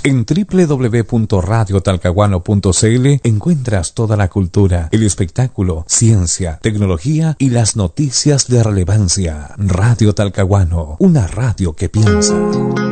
En www.radiotalcahuano.cl encuentras toda la cultura, el espectáculo, ciencia, tecnología y las noticias de relevancia. Radio Talcahuano, una radio que piensa.